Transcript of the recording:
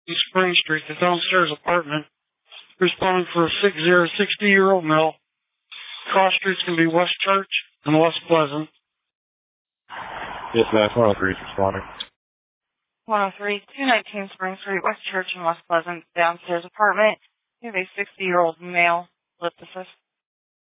Spring Street, the downstairs apartment. Responding for a 60-year-old male. Cross streets can be West Church and West Pleasant. Dispatch 103 is responding. 103, 219 Spring Street, West Church and West Pleasant, downstairs apartment. You have a 60-year-old male. Lift assist.